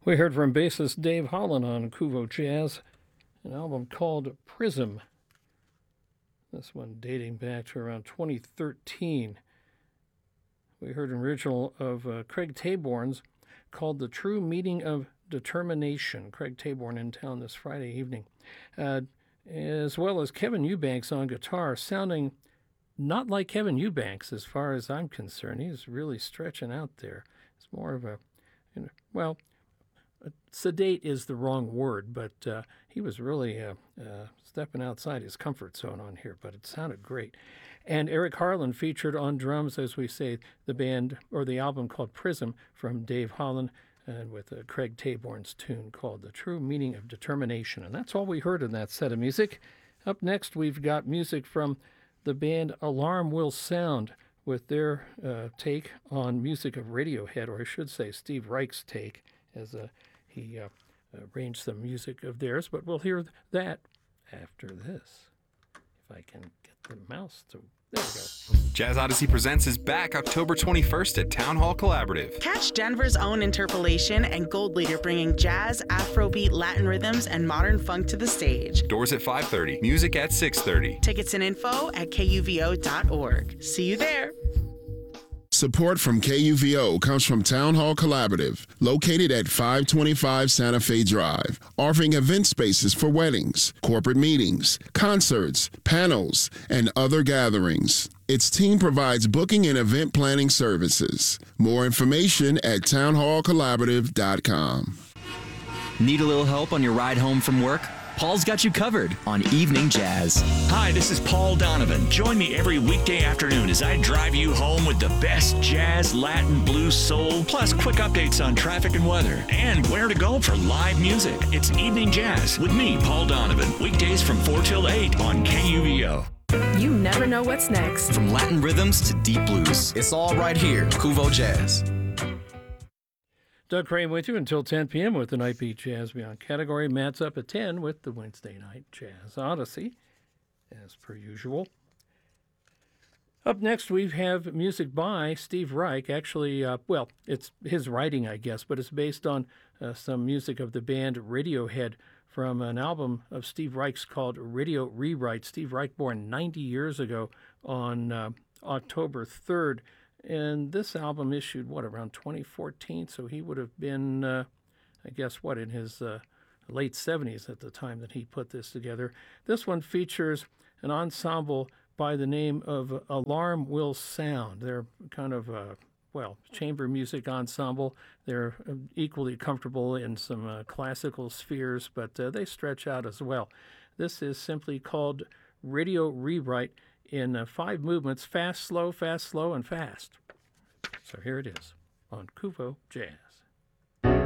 We heard from bassist Dave Holland on Kuvo Jazz, an album called Prism. This one dating back to around 2013. We heard an original of Craig Taborn's called The True Meaning of Determination. Craig Taborn in town this Friday evening. As well as Kevin Eubanks on guitar, sounding not like Kevin Eubanks as far as I'm concerned. He's really stretching out there. It's more of a, sedate is the wrong word, but he was really stepping outside his comfort zone on here, but it sounded great. And Eric Harlan featured on drums, as we say, the band or the album called Prism from Dave Holland, and with Craig Taborn's tune called The True Meaning of Determination. And that's all we heard in that set of music. Up next, we've got music from the band Alarm Will Sound with their take on music of Radiohead, or I should say Steve Reich's take, as he arranged some music of theirs. But we'll hear that after this. If I can get the mouse to... There we go. Jazz Odyssey Presents is back October 21st at Town Hall Collaborative. Catch Denver's own Interpolation and Gold Leader bringing jazz, Afrobeat, Latin rhythms, and modern funk to the stage. Doors at 5:30. Music at 6:30. Tickets and info at kuvo.org. See you there. Support from KUVO comes from Town Hall Collaborative, located at 525 Santa Fe Drive, offering event spaces for weddings, corporate meetings, concerts, panels, and other gatherings. Its team provides booking and event planning services. More information at townhallcollaborative.com. Need a little help on your ride home from work? Paul's got you covered on Evening Jazz. Hi, this is Paul Donovan. Join me every weekday afternoon as I drive you home with the best jazz, Latin, blues, soul, plus quick updates on traffic and weather, and where to go for live music. It's Evening Jazz with me, Paul Donovan, weekdays from 4 till 8 on KUVO. You never know what's next. From Latin rhythms to deep blues, it's all right here, Kuvo Jazz. Doug Crane with you until 10 p.m. with the Night Beat Jazz Beyond category. Matt's up at 10 with the Wednesday Night Jazz Odyssey, as per usual. Up next, we have music by Steve Reich. Actually, it's his writing, I guess, but it's based on some music of the band Radiohead from an album of Steve Reich's called Radio Rewrite. Steve Reich, born 90 years ago on October 3rd. And this album issued, around 2014? So he would have been, in his late 70s at the time that he put this together. This one features an ensemble by the name of Alarm Will Sound. They're kind of chamber music ensemble. They're equally comfortable in some classical spheres, but they stretch out as well. This is simply called Radio Rewrite, in 5 movements: fast, slow, and fast. So here it is on Kuvo Jazz.